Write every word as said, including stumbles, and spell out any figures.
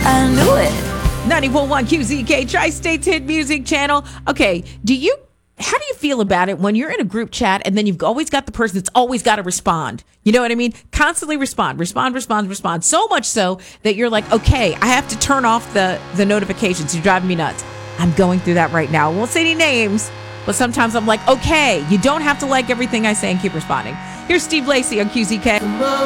I knew it. ninety-four point one Q Z K, Tri-State's Hit Music Channel. Okay, do you, how do you feel about it when you're in a group chat and then you've always got the person that's always got to respond? You know what I mean? Constantly respond, respond, respond, respond. So much so that you're like, okay, I have to turn off the, the notifications. You're driving me nuts. I'm going through that right now. I won't say any names, but sometimes I'm like, okay, you don't have to like everything I say and keep responding. Here's Steve Lacy on Q Z K.